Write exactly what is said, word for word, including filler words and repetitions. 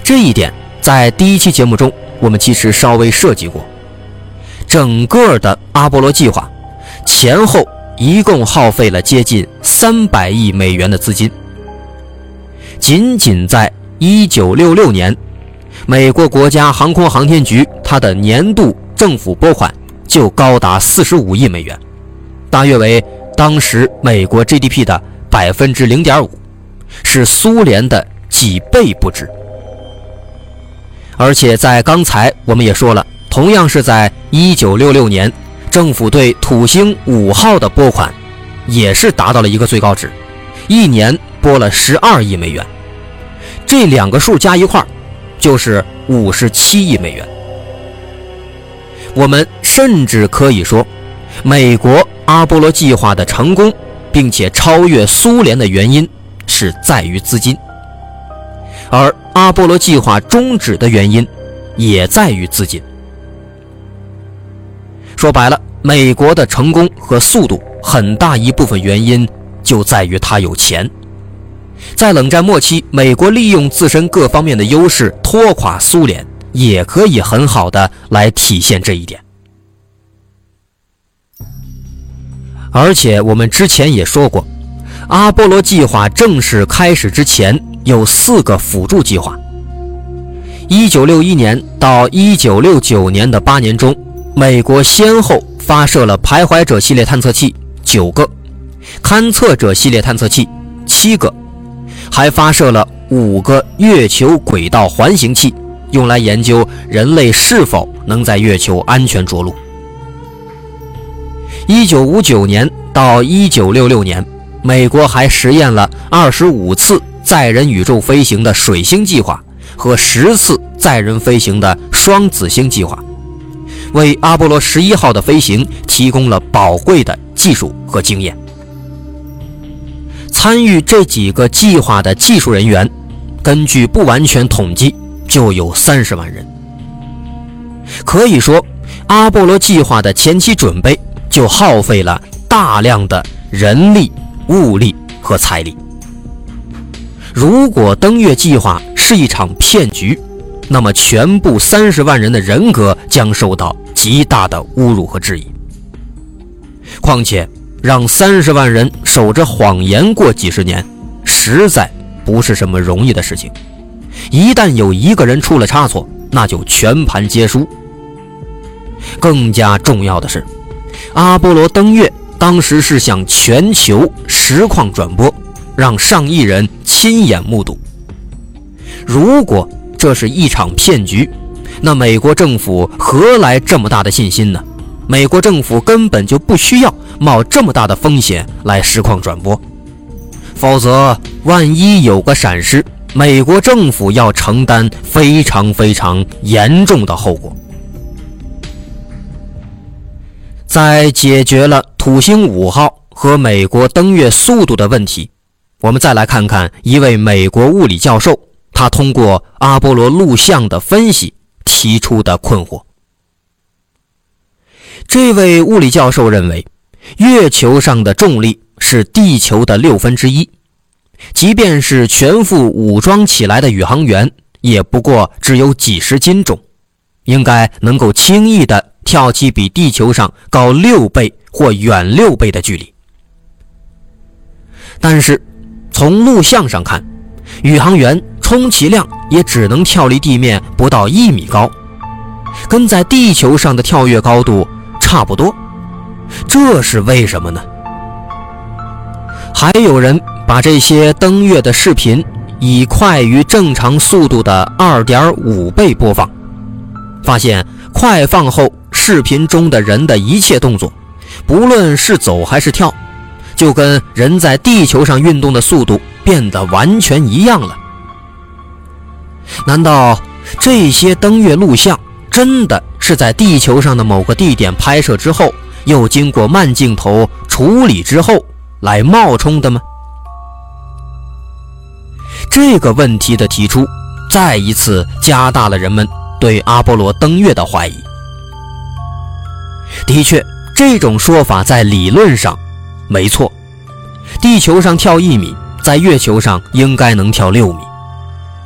这一点在第一期节目中我们其实稍微涉及过。整个的阿波罗计划前后一共耗费了接近三百亿美元的资金。仅仅在一九六六年，美国国家航空航天局它的年度政府拨款就高达四十五亿美元，大约为当时美国 G D P 的 百分之零点五， 是苏联的几倍不止。而且在刚才我们也说了，同样是在一九六六年，政府对土星五号的拨款也是达到了一个最高值，一年拨了十二亿美元，这两个数加一块就是五十七亿美元。我们甚至可以说，美国阿波罗计划的成功并且超越苏联的原因是在于资金，而阿波罗计划终止的原因也在于资金。说白了，美国的成功和速度很大一部分原因就在于它有钱。在冷战末期，美国利用自身各方面的优势拖垮苏联，也可以很好的来体现这一点。而且我们之前也说过，阿波罗计划正式开始之前有四个辅助计划。一九六一年到一九六九年的八年中，美国先后发射了徘徊者系列探测器九个，勘测者系列探测器七个，还发射了五个月球轨道环形器，用来研究人类是否能在月球安全着陆。一九五九年到一九六六年，美国还实验了二十五次载人宇宙飞行的水星计划和十次载人飞行的双子星计划，为阿波罗十一号的飞行提供了宝贵的技术和经验。参与这几个计划的技术人员，根据不完全统计就有三十万人。可以说，阿波罗计划的前期准备就耗费了大量的人力、物力和财力。如果登月计划是一场骗局，那么全部三十万人的人格将受到极大的侮辱和质疑。况且让三十万人守着谎言过几十年，实在不是什么容易的事情。一旦有一个人出了差错，那就全盘皆输。更加重要的是，阿波罗登月当时是向全球实况转播，让上亿人亲眼目睹。如果这是一场骗局，那美国政府何来这么大的信心呢？美国政府根本就不需要冒这么大的风险来实况转播，否则万一有个闪失，美国政府要承担非常非常严重的后果。在解决了土星五号和美国登月速度的问题，我们再来看看一位美国物理教授，他通过阿波罗录像的分析提出的困惑。这位物理教授认为，月球上的重力是地球的六分之一，即便是全副武装起来的宇航员，也不过只有几十斤重，应该能够轻易地跳起比地球上高六倍或远六倍的距离。但是从录像上看，宇航员充其量也只能跳离地面不到一米高，跟在地球上的跳跃高度差不多。这是为什么呢？还有人把这些登月的视频以快于正常速度的 二点五倍播放，发现快放后视频中的人的一切动作，不论是走还是跳，就跟人在地球上运动的速度变得完全一样了。难道这些登月录像真的是在地球上的某个地点拍摄之后，又经过慢镜头处理之后来冒充的吗？这个问题的提出，再一次加大了人们对阿波罗登月的怀疑。的确，这种说法在理论上没错，地球上跳一米，在月球上应该能跳六米。